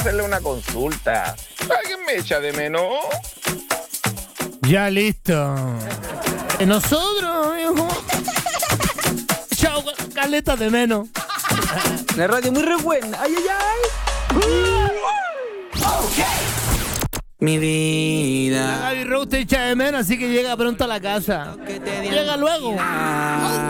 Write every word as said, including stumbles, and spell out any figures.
hacerle una consulta. ¿Alguien me echa de menos? Ya listo. ¿Y nosotros, amigo? Chao, caleta de menos. La radio muy re buena. Ay, ay, ay. Mi vida. La Gaby Rose te echa de menos, así que llega pronto a la casa. Llega luego.